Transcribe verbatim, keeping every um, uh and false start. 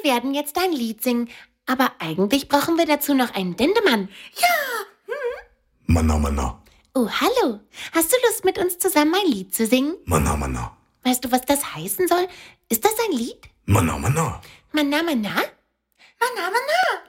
Wir werden jetzt ein Lied singen. Aber eigentlich brauchen wir dazu noch einen Dendemann. Ja. Hm? Manna, Manna. Oh, hallo. Hast du Lust, mit uns zusammen ein Lied zu singen? Manna, Manna. Weißt du, was das heißen soll? Ist das ein Lied? Manna, Manna. Manna, Manna? Manna, Manna.